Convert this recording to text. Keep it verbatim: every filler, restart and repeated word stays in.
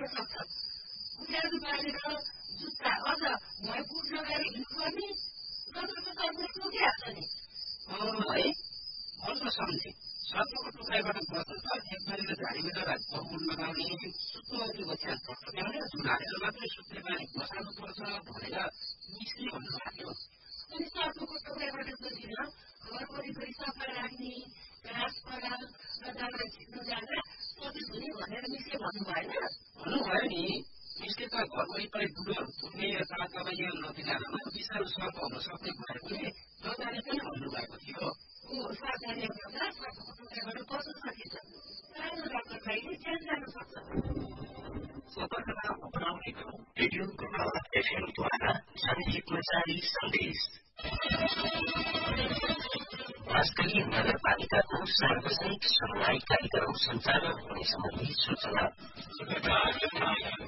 सक्छ उनीहरू बाहिर जुत्ता अझ भए बुट लगाएर हिँड्नुपर्ने नत्र त तपाईँले टोकिहाल्छ नि है बल्ल सम्झे सर्पको टुक्राबाट बस्न त एक बारीमा झाडीबाट बहुल लगाउने सुत्नु अघि ओछ्यान टट्टाउने झुलाएर मात्रै सुत्ने बानी बसाल्नु पर्छ भनेर मिसले भन्नुभएको अनि सर्पको टुक्राबाट जोगिन घर वरिपरि सफा राख्ने घाँस पराल र दाउरा छिट्नु जाँदा सजिलो हुने भनेर मिसले भन्नु भएन भन्नुभयो नि मिसले त घर वरिपरि दुधहरू पुग्ने तालतलाइया नदीनालामा विषालु सर्प हुन सक्ने भएकोले नजाने पनि भन्नुभएको थियो ओ सावधानी गर्दा सर्पको टुक्राबाट बस्न सकिन्छ सानो डाक्टरलाई ज्यान जान सक्छ सतर्कता अपनाउने गरौँ रेडियो गुरुनाथ एफएमद्वारा जनहितमा जारी सन्देश वास्करी नगरपालिकाको सार्वजनिक समुदाय कार्यक्रम सञ्चालन हुने सम्बन्धी सूचना